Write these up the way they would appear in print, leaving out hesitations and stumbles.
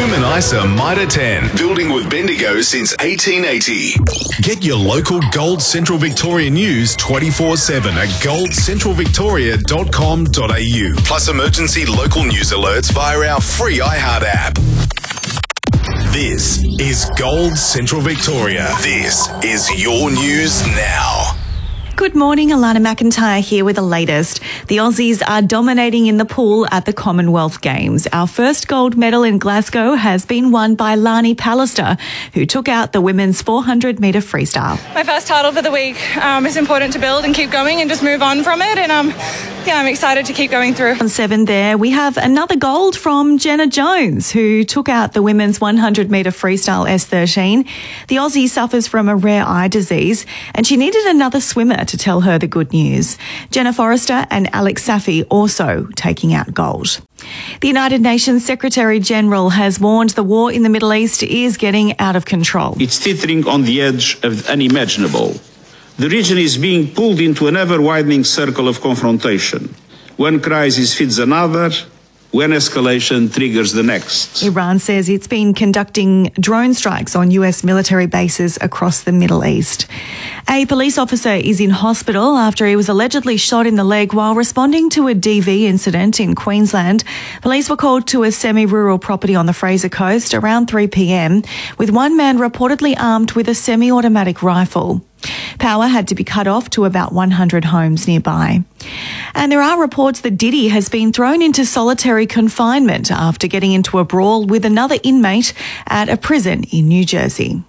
Human ISA Mitre 10, building with Bendigo since 1880. Get your local Gold Central Victoria news 24/7 at goldcentralvictoria.com.au. Plus emergency local news alerts via our free iHeart app. This is Gold Central Victoria. This is your news now. Good morning, Alana McIntyre here with the latest. The Aussies are dominating in the pool at the Commonwealth Games. Our first gold medal in Glasgow has been won by Lani Pallister, who took out the women's 400-metre freestyle. My first title for the week. It's important to build and keep going and just move on from it. And I'm excited to keep going through. On 7 there, we have another gold from Jenna Jones, who took out the women's 100-metre freestyle S13. The Aussie suffers from a rare eye disease, and she needed another swimmer to tell her the good news. Jenna Forrester and Alex Safi also taking out gold. The United Nations Secretary-General has warned the war in the Middle East is getting out of control. It's teetering on the edge of the unimaginable. The region is being pulled into an ever-widening circle of confrontation. One crisis feeds another, when escalation triggers the next. Iran says it's been conducting drone strikes on US military bases across the Middle East. A police officer is in hospital after he was allegedly shot in the leg while responding to a DV incident in Queensland. Police were called to a semi-rural property on the Fraser Coast around 3 p.m, with one man reportedly armed with a semi-automatic rifle. Power had to be cut off to about 100 homes nearby. And there are reports that Diddy has been thrown into solitary confinement after getting into a brawl with another inmate at a prison in New Jersey.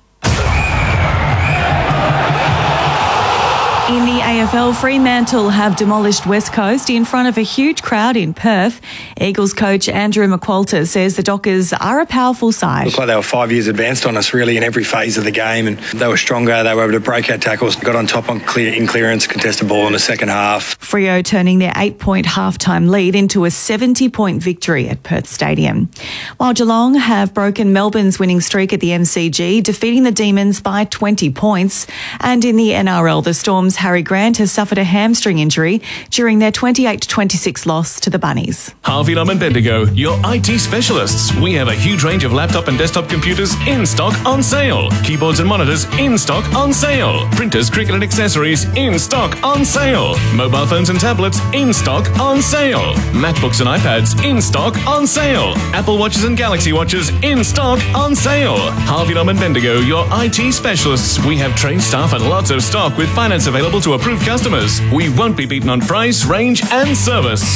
In the AFL, Fremantle have demolished West Coast in front of a huge crowd in Perth. Eagles coach Andrew McQualter says the Dockers are a powerful side. Looked like they were 5 years advanced on us really in every phase of the game, and they were stronger. They were able to break our tackles, got on top on clearance, contested ball in the second half. Freo turning their 8-point halftime lead into a 70-point victory at Perth Stadium. While Geelong have broken Melbourne's winning streak at the MCG, defeating the Demons by 20 points. And in the NRL, the Storm's Harry Grant has suffered a hamstring injury during their 28-26 loss to the Bunnies. Harvey Lum and Bendigo, your IT specialists. We have a huge range of laptop and desktop computers in stock on sale. Keyboards and monitors in stock on sale. Printers, cricket and accessories in stock on sale. Mobile phones and tablets in stock on sale. MacBooks and iPads in stock on sale. Apple Watches and Galaxy Watches in stock on sale. Harvey Lum and Bendigo, your IT specialists. We have trained staff and lots of stock with finance available to approved customers. We won't be beaten on price, range and service.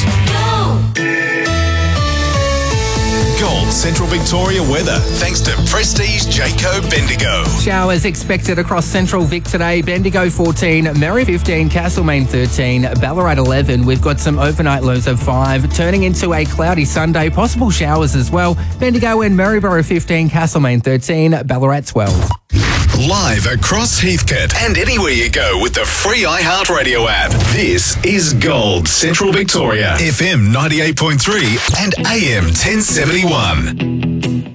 Gold Central Victoria weather, thanks to Prestige Jayco Bendigo. Showers expected across Central Vic today. Bendigo 14, Merri 15, Castlemaine 13, Ballarat 11. We've got some overnight lows of 5, turning into a cloudy Sunday. Possible showers as well. Bendigo and Maryborough 15, Castlemaine 13, Ballarat 12. Live across Heathcote and anywhere you go with the free iHeartRadio app. This is Gold Central Victoria, FM 98.3 and AM 1071.